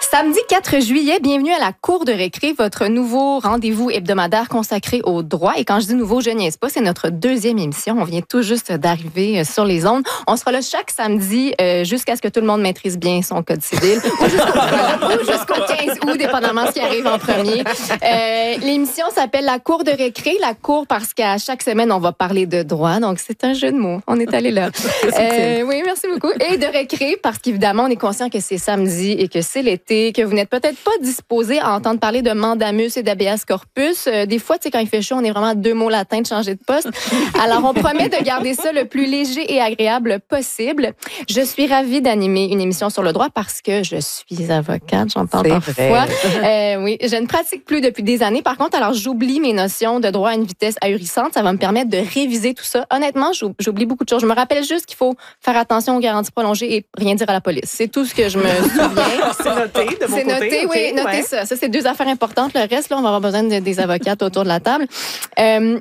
Samedi 4 juillet, bienvenue à la Cour de récré, votre nouveau rendez-vous hebdomadaire consacré au droit. Et quand je dis nouveau, je niaise pas, c'est notre deuxième émission. On vient tout juste d'arriver sur les ondes. On sera là chaque samedi jusqu'à ce que tout le monde maîtrise bien son code civil ou jusqu'au 15 août, dépendamment ce qui arrive en premier. L'émission s'appelle la Cour de récré. La Cour parce qu'à chaque semaine, on va parler de droit. Donc, c'est un jeu de mots. On est allé là. Oui, merci beaucoup. Et de récré parce qu'évidemment, on est conscient que c'est samedi et que c'est l'été, que vous n'êtes peut-être pas disposé à entendre parler de mandamus et d'habeas corpus. Des fois, tu sais, quand il fait chaud, on est vraiment à 2 mots latins de changer de poste. Alors, on promet de garder ça le plus léger et agréable possible. Je suis ravie d'animer une émission sur le droit parce que je suis avocate, j'en parle parfois. Oui, je ne pratique plus depuis des années. Par contre, alors, j'oublie mes notions de droit à une vitesse ahurissante. Ça va me permettre de réviser tout ça. Honnêtement, j'oublie beaucoup de choses. Je me rappelle juste qu'il faut faire attention aux garanties prolongées et rien dire à la police. C'est tout ce que je me souviens. C'est noté de mon côté. C'est noté, okay, oui, notez ça. Ça, c'est 2 affaires importantes. Le reste, là, on va avoir besoin des avocates autour de la table.